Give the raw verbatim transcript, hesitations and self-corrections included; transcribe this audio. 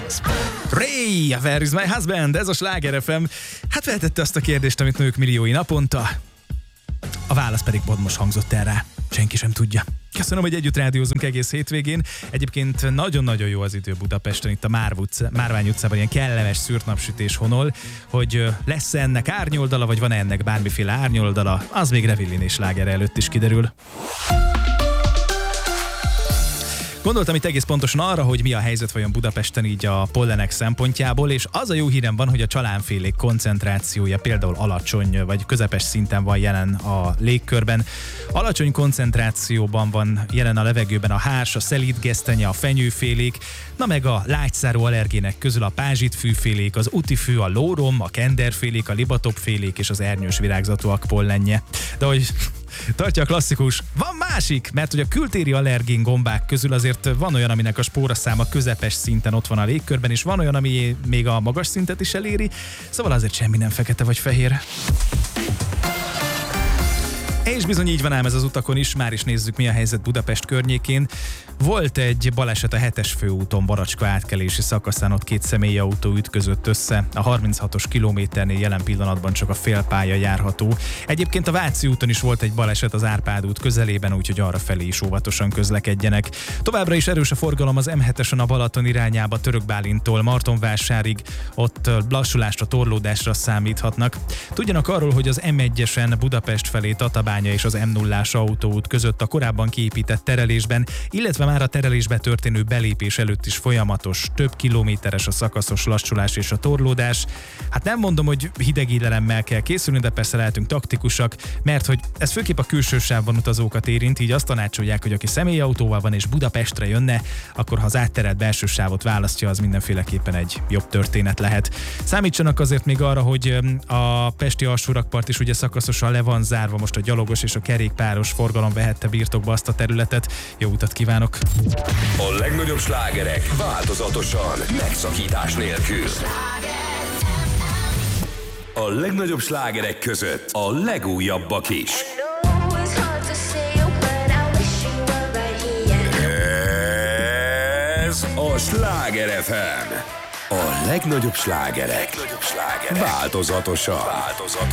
Ray, Where is my husband? Ez a Sláger ef em. Hát feltette azt a kérdést, amit nők milliói naponta. A válasz pedig pont most hangzott el rá. Senki sem tudja. Köszönöm, hogy együtt rádiózunk egész hétvégén. Egyébként nagyon-nagyon jó az idő Budapesten, itt a Márvány utcában ilyen kellemes szűrt napsütés honol, hogy lesz ennek árnyoldala, vagy van ennek bármiféle árnyoldala, az még Revillin és Sláger előtt is kiderül. Gondoltam itt egész pontosan arra, hogy mi a helyzet vajon Budapesten így a pollenek szempontjából, és az a jó hírem van, hogy a csalánfélék koncentrációja például alacsony vagy közepes szinten van jelen a légkörben. Alacsony koncentrációban van jelen a levegőben a hárs, a szelídgesztenye, a fenyőfélék, na meg a lágyszárú allergének közül a pázsitfűfélék, az utifű, a lórom, a kenderfélék, a libatopfélék és az ernyős virágzatúak pollenje. De hogy tartja a klasszikus, van másik, mert hogy a kültéri allergén gombák közül azért van olyan, aminek a spóraszáma közepes szinten ott van a légkörben, és van olyan, ami még a magas szintet is eléri, szóval azért semmi nem fekete vagy fehér. És bizony így van ám ez az utakon is, már is nézzük, mi a helyzet Budapest környékén. Volt egy baleset a hetes főúton Baracska átkelési szakaszán, ott két személyautó ütközött össze. A harminchatos kilométernél jelen pillanatban csak a félpálya járható. Egyébként a Váci úton is volt egy baleset az Árpád út közelében, úgyhogy arra felé is óvatosan közlekedjenek. Továbbra is erős a forgalom az em hetesen a Balaton irányába Törökbálintól Martonvásárig, ott lassulásra, torlódásra számíthatnak. Tudjanak arról, hogy az em egyesen Budapest felé Tatabánya és az em nullás autóút között a korábban kiépített terelésben, illetve már a terelésbe történő belépés előtt is folyamatos, több kilométeres a szakaszos lassulás és a torlódás. Hát nem mondom, hogy hidegédelemmel kell készülni, de persze lehetünk taktikusak, mert hogy ez főképp a külső sávban utazókat érint, így azt tanácsolják, hogy aki személyautóval van és Budapestre jönne, akkor ha az átterelt belső sávot választja, az mindenféleképpen egy jobb történet lehet. Számítsanak azért még arra, hogy a pesti alsórakpart is ugye szakaszosan le van zárva, most a gyalogos és a kerékpáros forgalom vehette birtokba azt a területet. Jó utat kívánok! A legnagyobb slágerek változatosan, megszakítás nélkül. A legnagyobb slágerek között a legújabbak is. Ez a Sláger ef em. A legnagyobb slágerek változatosan. változatosan.